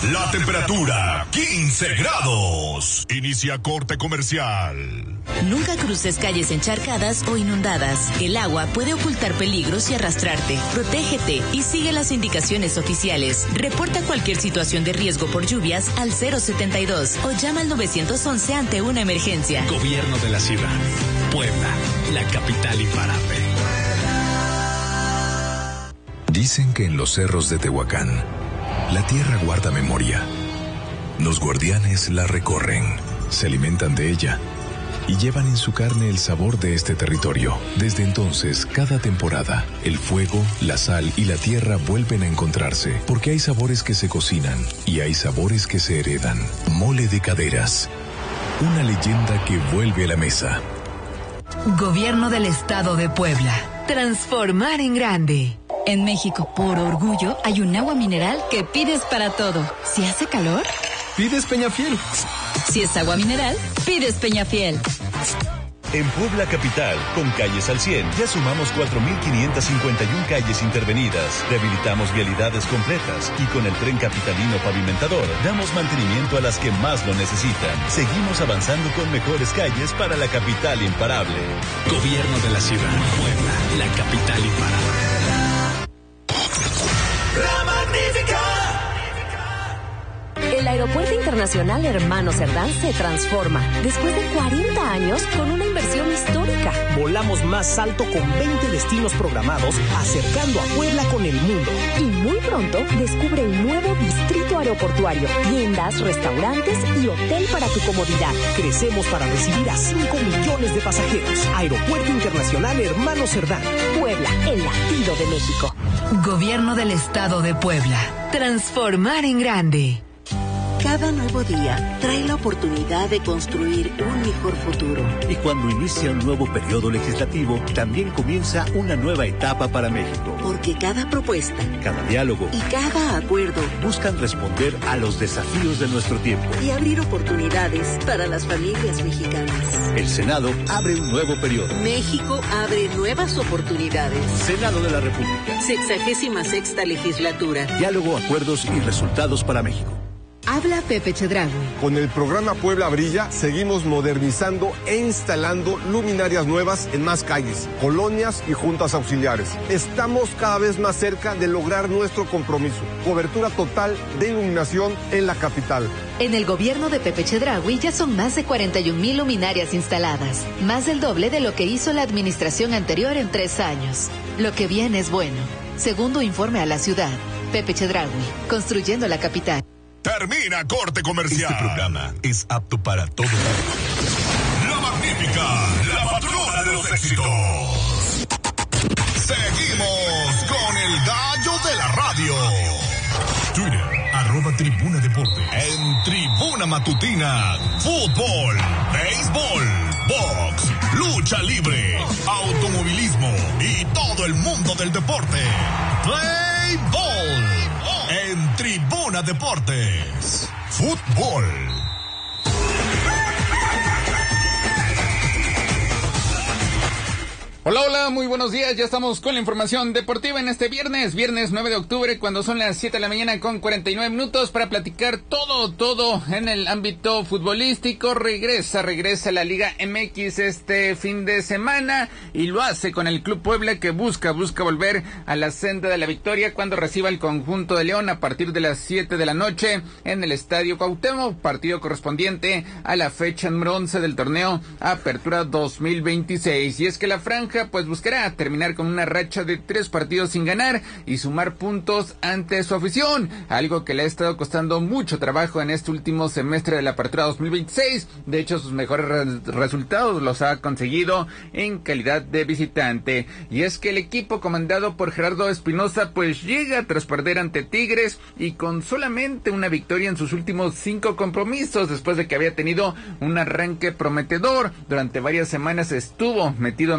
La temperatura 15 grados. Inicia corte comercial. Nunca cruces calles encharcadas o inundadas. El agua puede ocultar peligros y arrastrarte. Protégete y sigue las indicaciones oficiales. Reporta cualquier situación de riesgo por lluvias al 072 o llama al 911 ante una emergencia. Gobierno de la ciudad. Puebla, la capital imparable. Dicen que en los cerros de Tehuacán, la tierra guarda memoria. Los guardianes la recorren, se alimentan de ella y llevan en su carne el sabor de este territorio. Desde entonces, cada temporada, el fuego, la sal y la tierra vuelven a encontrarse, porque hay sabores que se cocinan y hay sabores que se heredan. Mole de Caderas, una leyenda que vuelve a la mesa. Gobierno del Estado de Puebla. Transformar en grande. En México, por orgullo, hay un agua mineral que pides para todo. Si hace calor, Pides Peñafiel. si es agua mineral, pides Peñafiel. En Puebla Capital, con calles al 100, ya sumamos 4.551 calles intervenidas, rehabilitamos vialidades completas y con el tren capitalino pavimentador damos mantenimiento a las que más lo necesitan. Seguimos avanzando con mejores calles para la capital imparable. Gobierno de la ciudad. Puebla, la capital imparable. La Magnífica. El Aeropuerto Internacional Hermano Cerdán se transforma después de 40 años con una inversión histórica. Volamos más alto con 20 destinos programados, acercando a Puebla con el mundo. Y muy pronto descubre un nuevo distrito aeroportuario, tiendas, restaurantes y hotel para tu comodidad. Crecemos para recibir a 5 millones de pasajeros. Aeropuerto Internacional Hermano Cerdán. Puebla, el latido de México. Gobierno del Estado de Puebla. Transformar en grande. Cada nuevo día trae la oportunidad de construir un mejor futuro. Y cuando inicia un nuevo periodo legislativo, también comienza una nueva etapa para México. Porque cada propuesta, Cada diálogo y cada acuerdo buscan responder a los desafíos de nuestro tiempo. y abrir oportunidades para las familias mexicanas. El Senado abre un nuevo periodo. México abre nuevas oportunidades. Senado de la República. 66ª legislatura. Diálogo, acuerdos y resultados para México. Habla Pepe Chedraui. Con el programa Puebla Brilla seguimos modernizando e instalando luminarias nuevas en más calles, colonias y juntas auxiliares. Estamos cada vez más cerca de lograr nuestro compromiso. Cobertura total de iluminación en la capital. En el gobierno de Pepe Chedraui ya son más de 41,000 luminarias instaladas, más del doble de lo que hizo la administración anterior en 3 años. Lo que viene es bueno. Segundo informe a la ciudad. Pepe Chedraui, construyendo la capital. Termina corte comercial. Este programa es apto para todo. La Magnífica, la patrona de los éxitos. Seguimos con el gallo de la radio. Twitter, @Tribuna Deportes. En Tribuna Matutina, fútbol, béisbol, box, lucha libre, automovilismo y todo el mundo del deporte. Play Ball. En Tribuna Deportes. Fútbol. Hola, hola, muy buenos días, ya estamos con la información deportiva en este viernes 9 de octubre, cuando son las 7 de la mañana con 49 minutos para platicar todo en el ámbito futbolístico. Regresa la Liga MX este fin de semana y lo hace con el Club Puebla, que busca volver a la senda de la victoria cuando reciba el conjunto de León a partir de las 7 de la noche en el Estadio Cuauhtémoc, partido correspondiente a la fecha número 11 del torneo Apertura 2026. Y es que la franja pues buscará terminar con una racha de 3 partidos sin ganar y sumar puntos ante su afición, algo que le ha estado costando mucho trabajo en este último semestre de la Apertura 2026. De hecho, sus mejores resultados los ha conseguido en calidad de visitante. Y es que el equipo comandado por Gerardo Espinosa pues llega tras perder ante Tigres y con solamente una victoria en sus últimos 5 compromisos, después de que había tenido un arranque prometedor. Durante varias semanas estuvo metido en puestos de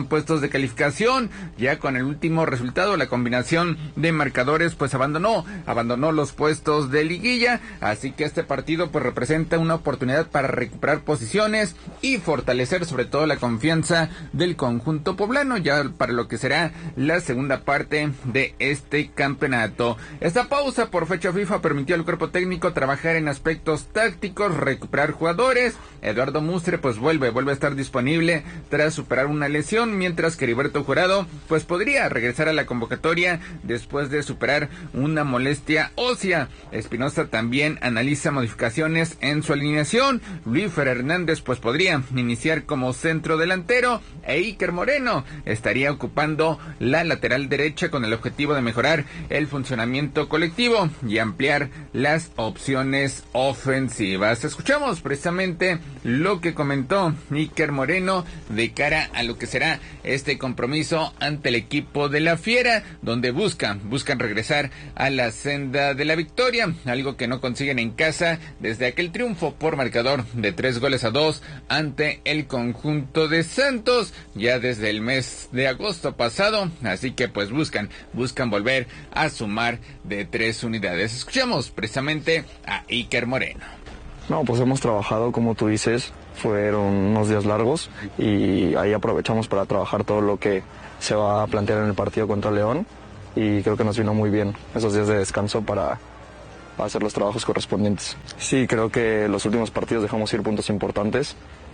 de calificación. Ya con el último resultado, la combinación de marcadores pues abandonó los puestos de liguilla, así que este partido pues representa una oportunidad para recuperar posiciones y fortalecer sobre todo la confianza del conjunto poblano ya para lo que será la segunda parte de este campeonato. Esta pausa por fecha FIFA permitió al cuerpo técnico trabajar en aspectos tácticos, recuperar jugadores. Eduardo Mustre pues vuelve a estar disponible tras superar una lesión, mientras que Heriberto Jurado pues podría regresar a la convocatoria después de superar una molestia ósea. Espinosa también analiza modificaciones en su alineación. Luífer Hernández pues podría iniciar como centro delantero e Iker Moreno estaría ocupando la lateral derecha con el objetivo de mejorar el funcionamiento colectivo y ampliar las opciones ofensivas. Escuchamos precisamente lo que comentó Iker Moreno de cara a lo que será este compromiso ante el equipo de la Fiera, donde buscan regresar a la senda de la victoria, algo que no consiguen en casa desde aquel triunfo por marcador de 3-2 ante el conjunto de Santos ya desde el mes de agosto pasado, así que pues buscan volver a sumar de 3 unidades. Escuchamos precisamente a Iker Moreno. No, pues hemos trabajado, como tú dices, fueron unos días largos y ahí aprovechamos para trabajar todo lo que se va a plantear en el partido contra León y creo que nos vino muy bien esos días de descanso para hacer los trabajos correspondientes. Sí, creo que los últimos partidos dejamos ir puntos importantes,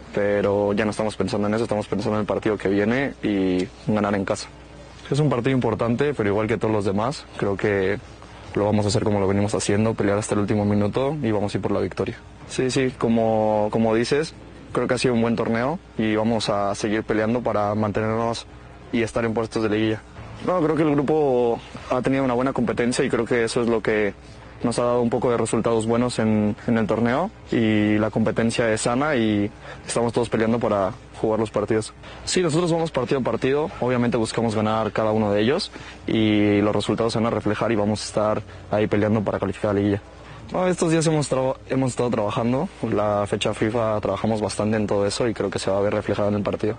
pero ya no estamos pensando en eso, estamos pensando en el partido que viene y ganar en casa. Es un partido importante, pero igual que todos los demás, creo que lo vamos a hacer como lo venimos haciendo, pelear hasta el último minuto y vamos a ir por la victoria. Sí, como dices, creo que ha sido un buen torneo y vamos a seguir peleando para mantenernos y estar en puestos de liguilla. No, creo que el grupo ha tenido una buena competencia y creo que eso es lo que nos ha dado un poco de resultados buenos en el torneo y la competencia es sana y estamos todos peleando para jugar los partidos. Sí, nosotros vamos partido a partido, obviamente buscamos ganar cada uno de ellos y los resultados se van a reflejar y vamos a estar ahí peleando para calificar a la liguilla. No, estos días hemos estado trabajando, la fecha FIFA trabajamos bastante en todo eso y creo que se va a ver reflejado en el partido.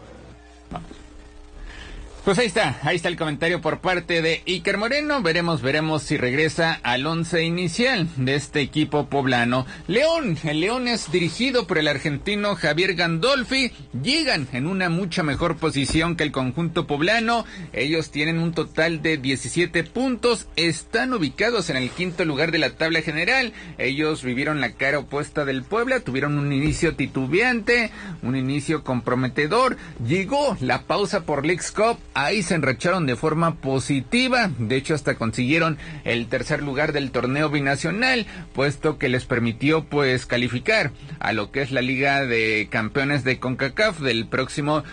Pues ahí está el comentario por parte de Iker Moreno. Veremos si regresa al 11 inicial de este equipo poblano. El León es dirigido por el argentino Javier Gandolfi. Llegan en una mucha mejor posición que el conjunto poblano. Ellos tienen un total de 17 puntos. Están ubicados en el 5º lugar de la tabla general. Ellos vivieron la cara opuesta del Puebla. Tuvieron un inicio titubeante, un inicio comprometedor. Llegó la pausa por Leagues Cup. Ahí se enracharon de forma positiva, de hecho hasta consiguieron el 3er lugar del torneo binacional, puesto que les permitió pues calificar a lo que es la Liga de Campeones de CONCACAF del próximo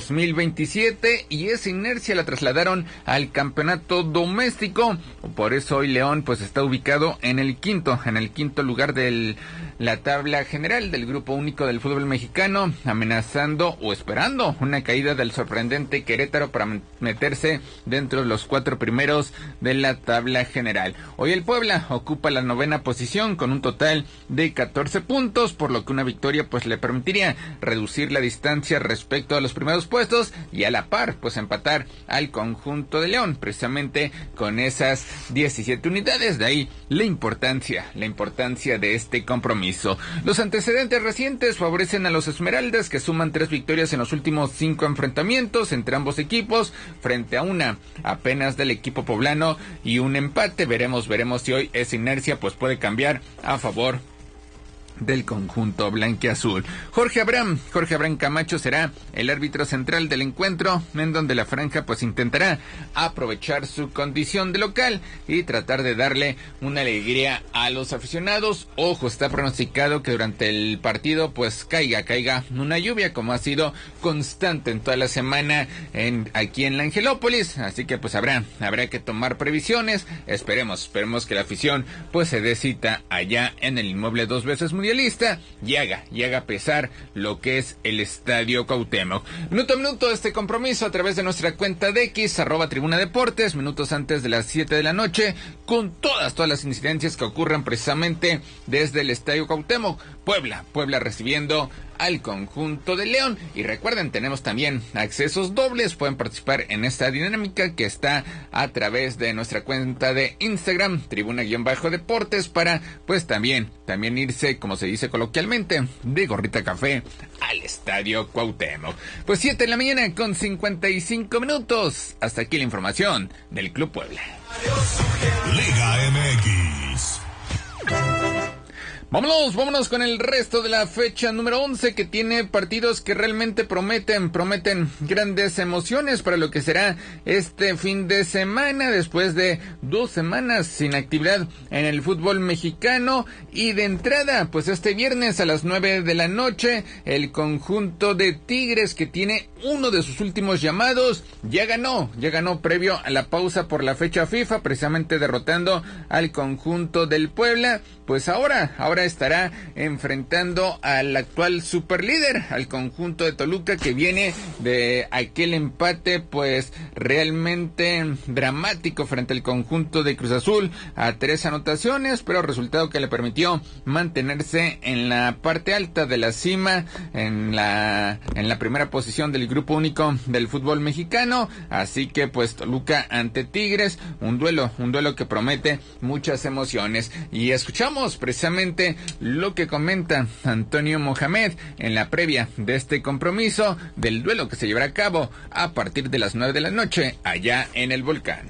2027 y esa inercia la trasladaron al campeonato doméstico, por eso hoy León pues está ubicado en el quinto lugar de la tabla general del grupo único del fútbol mexicano, amenazando o esperando una caída del sorprendente Querétaro para meterse dentro de los 4 primeros de la tabla general. Hoy el Puebla ocupa la 9ª posición con un total de 14 puntos, por lo que una victoria pues le permitiría reducir la distancia respecto a los primeros puestos y a la par pues empatar al conjunto de León, precisamente con esas 17 unidades. De ahí la importancia de este compromiso. Los antecedentes recientes favorecen a los Esmeraldas, que suman 3 victorias en los últimos 5 enfrentamientos entre ambos equipos, frente a una apenas del equipo poblano y un empate. Veremos si hoy esa inercia pues puede cambiar a favor del conjunto blanquiazul. Jorge Abraham Camacho será el árbitro central del encuentro, en donde la franja pues intentará aprovechar su condición de local y tratar de darle una alegría a los aficionados. Ojo, está pronosticado que durante el partido pues caiga una lluvia, como ha sido constante en toda la semana aquí en la Angelópolis, así que pues habrá que tomar previsiones. Esperemos que la afición pues se dé cita allá en el inmueble 2 veces mundialista y haga pesar lo que es el Estadio Cuauhtémoc. Minuto a minuto este compromiso a través de nuestra cuenta de X, @Tribuna Deportes, minutos antes de las 7 de la noche, con todas las incidencias que ocurren precisamente desde el Estadio Cuauhtémoc. Puebla recibiendo al conjunto de León. Y recuerden, tenemos también accesos dobles, pueden participar en esta dinámica que está a través de nuestra cuenta de Instagram, Tribuna-Deportes, para pues también irse, como se dice coloquialmente, de gorrita café al Estadio Cuauhtémoc. Pues 7 de la mañana con 55 minutos. Hasta aquí la información del Club Puebla. Liga MX. Vámonos con el resto de la fecha número 11, que tiene partidos que realmente prometen grandes emociones para lo que será este fin de semana, después de 2 semanas sin actividad en el fútbol mexicano. Y de entrada, pues este viernes a las 9 de la noche, el conjunto de Tigres, que tiene uno de sus últimos llamados, ya ganó previo a la pausa por la fecha FIFA, precisamente derrotando al conjunto del Puebla. Pues ahora estará enfrentando al actual superlíder, al conjunto de Toluca, que viene de aquel empate pues realmente dramático frente al conjunto de Cruz Azul a 3 anotaciones, pero resultado que le permitió mantenerse en la parte alta de la cima, en la primera posición del grupo único del fútbol mexicano. Así que pues Toluca ante Tigres, un duelo que promete muchas emociones. Y escuchamos precisamente lo que comenta Antonio Mohamed en la previa de este compromiso, del duelo que se llevará a cabo a partir de las 9 de la noche allá en el Volcán.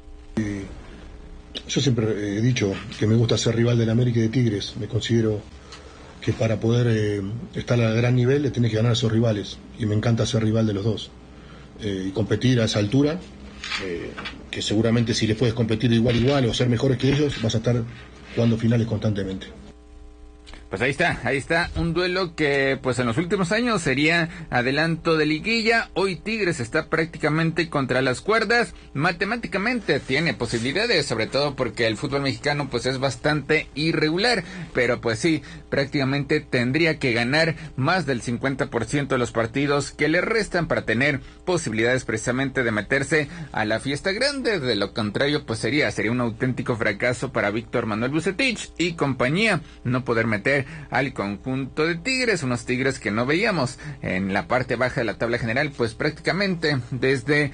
Yo siempre he dicho que me gusta ser rival del América y de Tigres. Me considero que para poder estar a gran nivel le tenés que ganar a esos rivales, y me encanta ser rival de los dos y competir a esa altura, que seguramente si les puedes competir de igual o ser mejores que ellos, vas a estar jugando finales constantemente. Pues ahí está, un duelo que pues en los últimos años sería adelanto de liguilla. Hoy Tigres está prácticamente contra las cuerdas. Matemáticamente tiene posibilidades, sobre todo porque el fútbol mexicano pues es bastante irregular, pero pues sí, prácticamente tendría que ganar más del 50% de los partidos que le restan para tener posibilidades precisamente de meterse a la fiesta grande. De lo contrario pues sería un auténtico fracaso para Víctor Manuel Vucetich y compañía no poder meter al conjunto de Tigres, unos Tigres que no veíamos en la parte baja de la tabla general pues prácticamente desde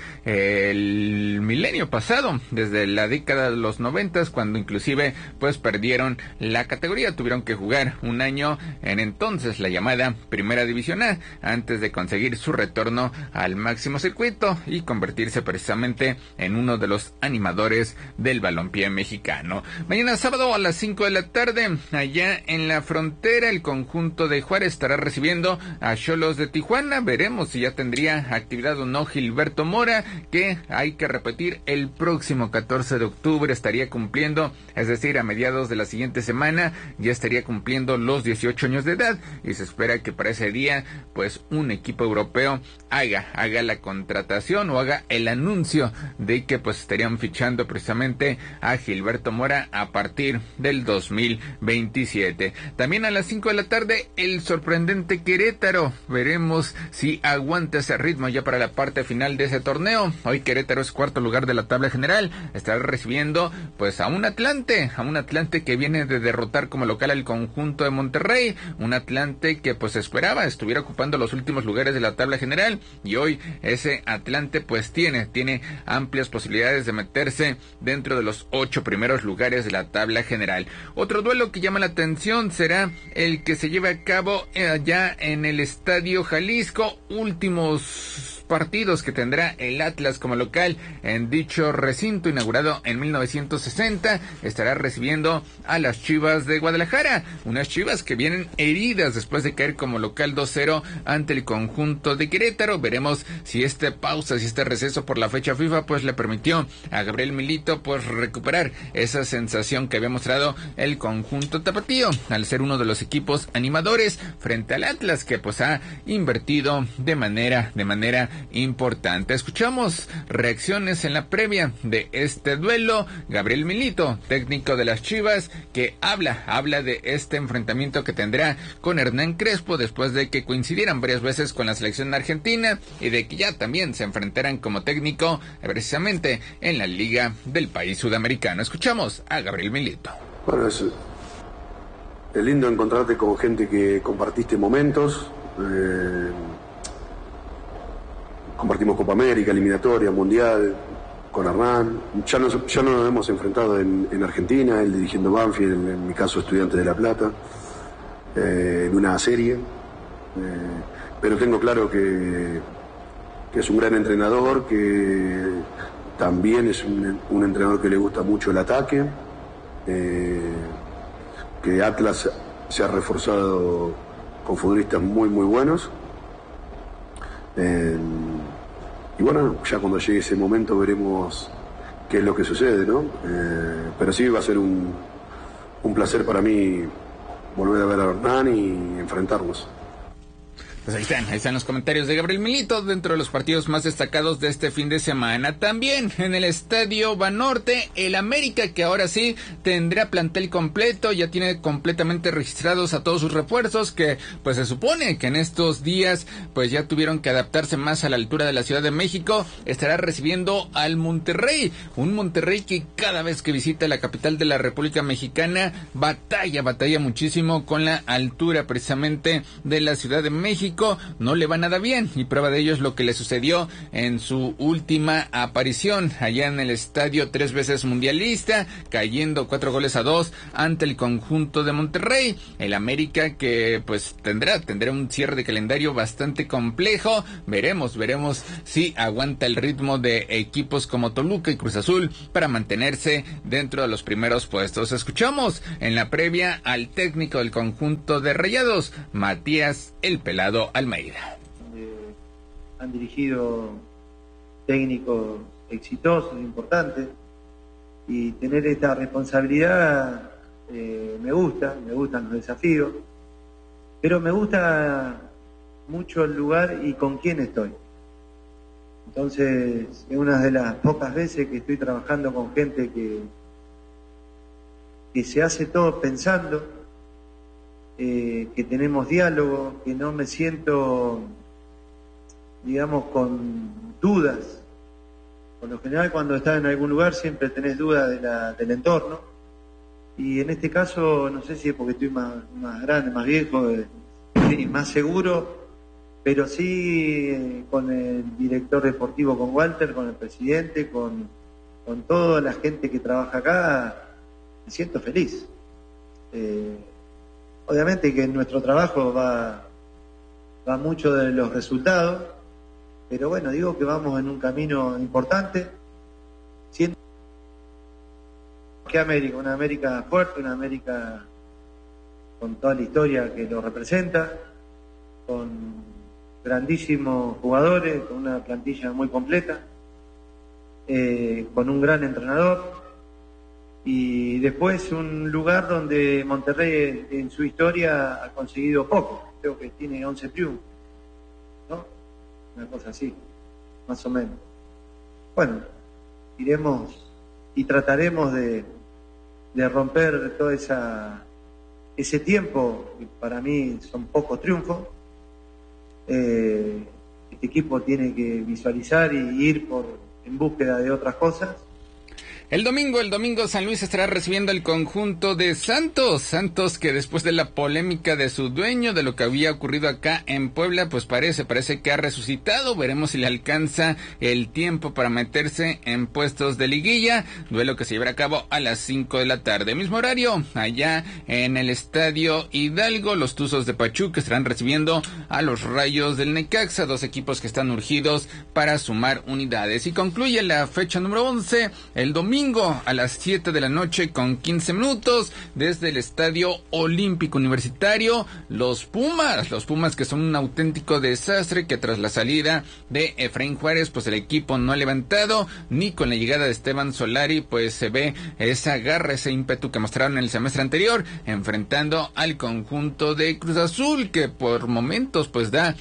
el milenio pasado, desde la década de los 90, cuando inclusive pues perdieron la categoría, tuvieron que jugar un año en entonces la llamada Primera División A antes de conseguir su retorno al máximo circuito y convertirse precisamente en uno de los animadores del balompié mexicano. Mañana sábado a las 5 de la tarde, allá en la frontera, el conjunto de Juárez estará recibiendo a Xolos de Tijuana. Veremos si ya tendría actividad o no Gilberto Mora, que hay que repetir, el próximo 14 de octubre estaría cumpliendo, es decir, a mediados de la siguiente semana, ya estaría cumpliendo los 18 años de edad, y se espera que para ese día pues un equipo europeo haga la contratación o haga el anuncio de que pues estarían fichando precisamente a Gilberto Mora a partir del 2027. También a las 5 de la tarde, el sorprendente Querétaro. Veremos si aguanta ese ritmo ya para la parte final de ese torneo. Hoy Querétaro es cuarto lugar de la tabla general. Estará recibiendo pues a un Atlante que viene de derrotar como local al conjunto de Monterrey. Un Atlante que pues estuviera ocupando los últimos lugares de la tabla general. Y hoy ese Atlante pues tiene amplias posibilidades de meterse dentro de los 8 primeros lugares de la tabla general. Otro duelo que llama la atención será el que se lleva a cabo allá en el Estadio Jalisco. Últimos partidos que tendrá el Atlas como local en dicho recinto, inaugurado en 1960. Estará recibiendo a las Chivas de Guadalajara, unas Chivas que vienen heridas después de caer como local 2-0 ante el conjunto de Querétaro. Veremos si este receso por la fecha FIFA pues le permitió a Gabriel Milito pues recuperar esa sensación que había mostrado el conjunto tapatío al ser uno de los equipos animadores frente al Atlas, que pues ha invertido de manera importante. Escuchamos reacciones en la previa de este duelo. Gabriel Milito, técnico de las Chivas, que habla de este enfrentamiento que tendrá con Hernán Crespo después de que coincidieran varias veces con la selección argentina y de que ya también se enfrentaran como técnico precisamente en la liga del país sudamericano. Escuchamos a Gabriel Milito. Bueno, es lindo encontrarte con gente que compartiste momentos compartimos Copa América, eliminatoria, mundial, con Hernán. Ya nos hemos enfrentado en Argentina, él dirigiendo Banfield, en mi caso Estudiantes de La Plata, en una serie. Pero tengo claro que es un gran entrenador, que también es un entrenador que le gusta mucho el ataque, que Atlas se ha reforzado con futbolistas muy muy buenos. Y bueno, ya cuando llegue ese momento veremos qué es lo que sucede, ¿no? Pero sí va a ser un placer para mí volver a ver a Hernán y enfrentarnos. Pues ahí están los comentarios de Gabriel Milito dentro de los partidos más destacados de este fin de semana. También en el Estadio Banorte, el América, que ahora sí tendrá plantel completo, ya tiene completamente registrados a todos sus refuerzos, que pues se supone que en estos días pues ya tuvieron que adaptarse más a la altura de la Ciudad de México. Estará recibiendo al Monterrey, un Monterrey que cada vez que visita la capital de la República Mexicana batalla muchísimo con la altura precisamente de la Ciudad de México. No le va nada bien, y prueba de ello es lo que le sucedió en su última aparición allá en el estadio 3 veces mundialista, cayendo 4-2 ante el conjunto de Monterrey. El América que pues tendrá un cierre de calendario bastante complejo. Veremos si aguanta el ritmo de equipos como Toluca y Cruz Azul para mantenerse dentro de los primeros puestos. Escuchamos en la previa al técnico del conjunto de Rayados, Matías El Pelado Almeida. Han dirigido técnicos exitosos, importantes, y tener esta responsabilidad me gustan los desafíos, pero me gusta mucho el lugar y con quién estoy. Entonces es una de las pocas veces que estoy trabajando con gente que se hace todo pensando, que tenemos diálogo, que no me siento, digamos, con dudas. Por lo general, cuando estás en algún lugar siempre tenés dudas del entorno, y en este caso, no sé si es porque estoy más grande, más viejo y más seguro, pero sí con el director deportivo, con Walter, con el presidente, con toda la gente que trabaja acá, me siento feliz. Obviamente que en nuestro trabajo va mucho de los resultados, pero bueno, digo que vamos en un camino importante. Siento que América, una América fuerte, una América con toda la historia que lo representa, con grandísimos jugadores, con una plantilla muy completa, con un gran entrenador. Y después un lugar donde Monterrey en su historia ha conseguido poco, creo que tiene 11 triunfos, ¿no? Una cosa así, más o menos. Bueno, iremos y trataremos de romper todo ese tiempo, que para mí son pocos triunfos. Este equipo tiene que visualizar y ir en búsqueda de otras cosas. El domingo San Luis estará recibiendo el conjunto de Santos que después de la polémica de su dueño, de lo que había ocurrido acá en Puebla, pues parece que ha resucitado. Veremos si le alcanza el tiempo para meterse en puestos de liguilla. Duelo que se llevará a cabo a las 5 de la tarde. Mismo horario, allá en el Estadio Hidalgo, los Tuzos de Pachuca estarán recibiendo a los Rayos del Necaxa, dos equipos que están urgidos para sumar unidades. Y concluye la fecha número 11, el domingo a las 7 de la noche con 15 minutos desde el Estadio Olímpico Universitario, los Pumas que son un auténtico desastre, que tras la salida de Efraín Juárez pues el equipo no ha levantado, ni con la llegada de Esteban Solari pues se ve esa garra, ese ímpetu que mostraron en el semestre anterior, enfrentando al conjunto de Cruz Azul, que por momentos pues da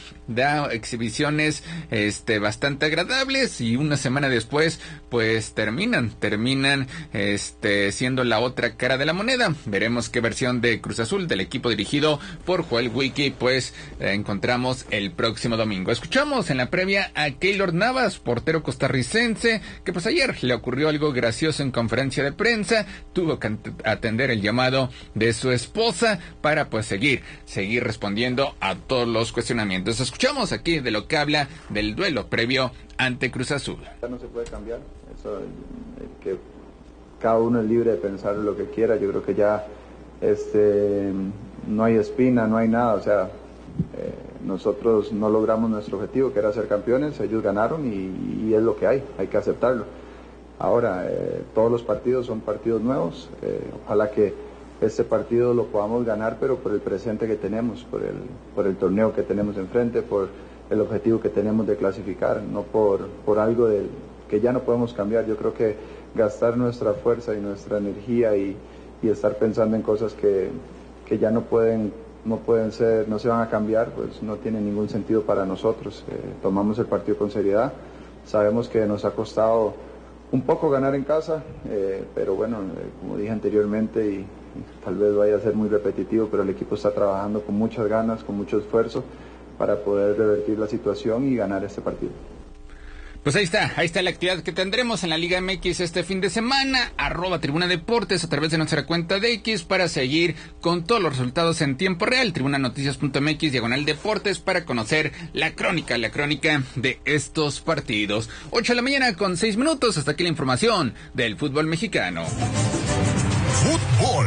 exhibiciones bastante agradables, y una semana después pues terminan terminan siendo la otra cara de la moneda. Veremos qué versión de Cruz Azul, del equipo dirigido por Joel Wiki, pues encontramos el próximo domingo. Escuchamos en la previa a Keylor Navas, portero costarricense, que pues ayer le ocurrió algo gracioso en conferencia de prensa. Tuvo que atender el llamado de su esposa para pues seguir respondiendo a todos los cuestionamientos. Escuchamos aquí de lo que habla del duelo previo ante Cruz Azul. No se puede cambiar, eso, que cada uno es libre de pensar lo que quiera. Yo creo que ya no hay espina, no hay nada, o sea, nosotros no logramos nuestro objetivo, que era ser campeones, ellos ganaron y es lo que hay que aceptarlo. Ahora, todos los partidos son partidos nuevos, ojalá que este partido lo podamos ganar, pero por el presente que tenemos, por el torneo que tenemos enfrente, por el objetivo que tenemos de clasificar, no por algo que ya no podemos cambiar. Yo creo que gastar nuestra fuerza y nuestra energía y estar pensando en cosas que ya no pueden ser, no se van a cambiar, pues no tiene ningún sentido para nosotros. Tomamos el partido con seriedad, sabemos que nos ha costado un poco ganar en casa, pero bueno, como dije anteriormente y tal vez vaya a ser muy repetitivo, pero el equipo está trabajando con muchas ganas, con mucho esfuerzo para poder revertir la situación y ganar este partido. Pues ahí está la actividad que tendremos en la Liga MX este fin de semana, @Tribuna Deportes a través de nuestra cuenta de X para seguir con todos los resultados en tiempo real, tribunanoticias.mx/deportes para conocer la crónica de estos partidos. 8:06 a.m, hasta aquí la información del fútbol mexicano. Fútbol.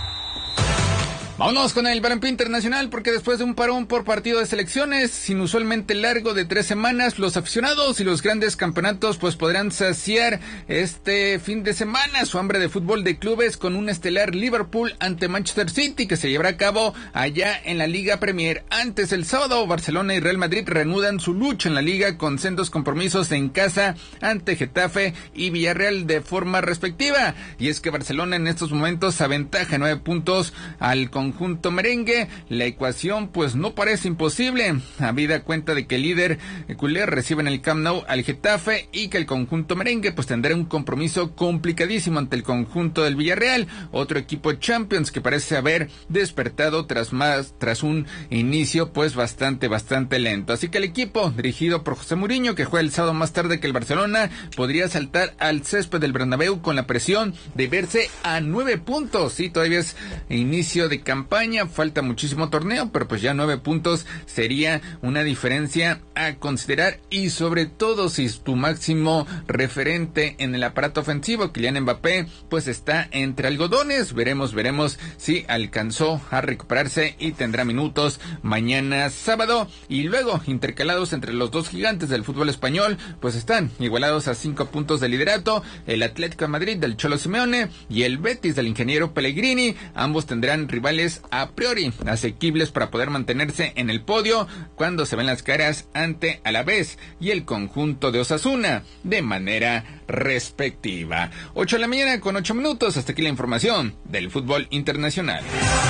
Vámonos con el balompié internacional, porque después de un parón por partido de selecciones inusualmente largo de 3 semanas, los aficionados y los grandes campeonatos pues podrán saciar este fin de semana su hambre de fútbol de clubes con un estelar Liverpool ante Manchester City que se llevará a cabo allá en la Liga Premier. Antes, el sábado, Barcelona y Real Madrid reanudan su lucha en la Liga con sendos compromisos en casa ante Getafe y Villarreal de forma respectiva. Y es que Barcelona en estos momentos aventaja 9 puntos al conjunto merengue. La ecuación pues no parece imposible, habida cuenta de que el líder culé recibe en el Camp Nou al Getafe y que el conjunto merengue pues tendrá un compromiso complicadísimo ante el conjunto del Villarreal, otro equipo Champions que parece haber despertado tras un inicio pues bastante lento. Así que el equipo dirigido por José Mourinho, que juega el sábado más tarde que el Barcelona, podría saltar al césped del Bernabéu con la presión de verse a 9 puntos. Sí, todavía es inicio de campaña, falta muchísimo torneo, pero pues ya 9 puntos sería una diferencia a considerar, y sobre todo si tu máximo referente en el aparato ofensivo, Kylian Mbappé, pues está entre algodones. Veremos si alcanzó a recuperarse y tendrá minutos mañana sábado. Y luego, intercalados entre los dos gigantes del fútbol español, pues están igualados a 5 puntos de liderato, el Atlético de Madrid del Cholo Simeone y el Betis del ingeniero Pellegrini. Ambos tendrán rivales a priori asequibles para poder mantenerse en el podio cuando se ven las caras ante Alavés y el conjunto de Osasuna de manera respectiva. 8:08 a.m, hasta aquí la información del fútbol internacional.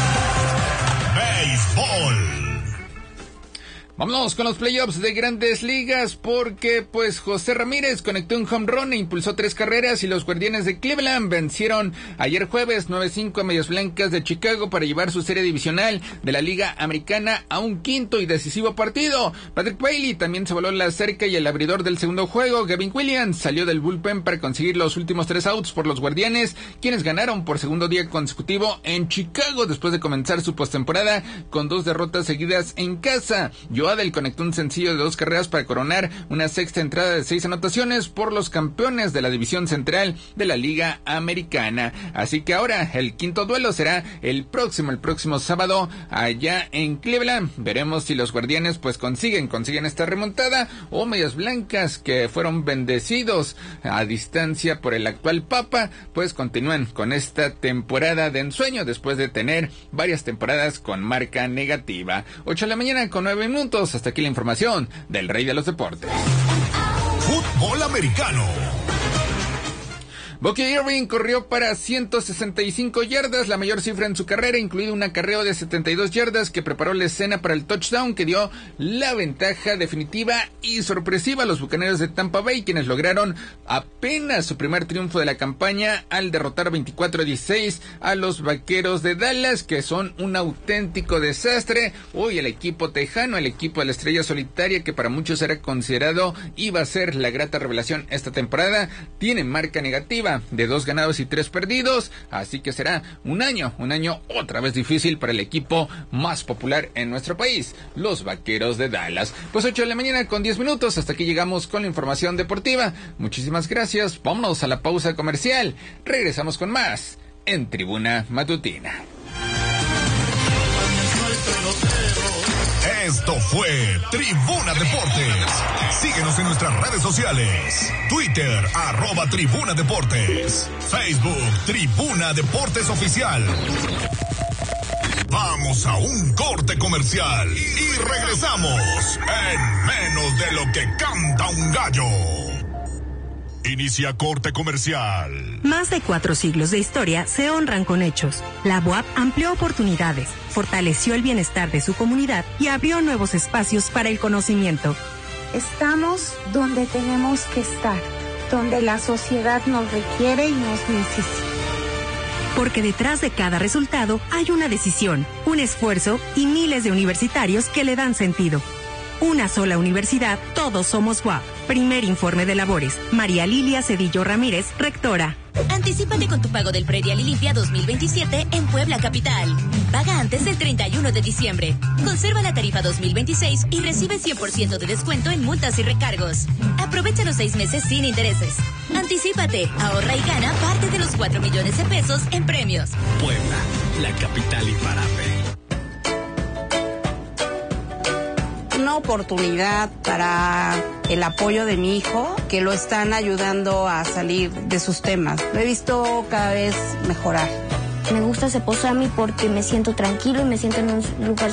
Béisbol. Vámonos con los playoffs de Grandes Ligas, porque pues José Ramírez conectó un home run e impulsó 3 carreras y los Guardianes de Cleveland vencieron ayer jueves 9-5 a Medias Blancas de Chicago para llevar su serie divisional de la Liga Americana a un quinto y decisivo partido. Patrick Bailey también se voló la cerca y el abridor del segundo juego, Gavin Williams, salió del bullpen para conseguir los últimos 3 outs por los Guardianes, quienes ganaron por segundo día consecutivo en Chicago después de comenzar su postemporada con 2 derrotas seguidas en casa. Adel conectó un sencillo de 2 carreras para coronar una sexta entrada de 6 anotaciones por los campeones de la división central de la Liga Americana. Así que ahora el quinto duelo será el próximo sábado allá en Cleveland. Veremos si los Guardianes pues consiguen esta remontada, o Medias Blancas, que fueron bendecidos a distancia por el actual Papa, pues continúan con esta temporada de ensueño después de tener varias temporadas con marca negativa. 8:09 a.m, hasta aquí la información del Rey de los Deportes. Fútbol americano. Bucky Irving corrió para 165 yardas, la mayor cifra en su carrera, incluido un acarreo de 72 yardas que preparó la escena para el touchdown que dio la ventaja definitiva y sorpresiva a los Bucaneros de Tampa Bay, quienes lograron apenas su primer triunfo de la campaña al derrotar 24-16 a los Vaqueros de Dallas, que son un auténtico desastre. Hoy el equipo tejano, el equipo de la estrella solitaria, que para muchos era considerado iba a ser la grata revelación esta temporada, tiene marca negativa de 2 ganados y 3 perdidos, así que será un año otra vez difícil para el equipo más popular en nuestro país, los Vaqueros de Dallas. Pues 8 de la mañana con 10 minutos, hasta aquí llegamos con la información deportiva. Muchísimas gracias, vámonos a la pausa comercial, regresamos con más en Tribuna Matutina. Esto fue Tribuna Deportes. Síguenos en nuestras redes sociales. Twitter, @Tribuna Deportes. Facebook, Tribuna Deportes Oficial. Vamos a un corte comercial y regresamos en menos de lo que canta un gallo. Inicia corte comercial. Más de 4 siglos de historia se honran con hechos. La BUAP amplió oportunidades, fortaleció el bienestar de su comunidad y abrió nuevos espacios para el conocimiento. Estamos donde tenemos que estar, donde la sociedad nos requiere y nos necesita. Porque detrás de cada resultado hay una decisión, un esfuerzo y miles de universitarios que le dan sentido. Una sola universidad, todos somos BUAP. Primer informe de labores. María Lilia Cedillo Ramírez, rectora. Anticípate con tu pago del predial y limpia 2027 en Puebla Capital. Paga antes del 31 de diciembre. Conserva la tarifa 2026 y recibe 100% de descuento en multas y recargos. Aprovecha los 6 meses sin intereses. Anticípate, ahorra y gana parte de los 4 millones de pesos en premios. Puebla, la capital imparable. Una oportunidad para el apoyo de mi hijo, que lo están ayudando a salir de sus temas. Lo he visto cada vez mejorar. Me gusta Ceposami porque me siento tranquilo y me siento en un lugar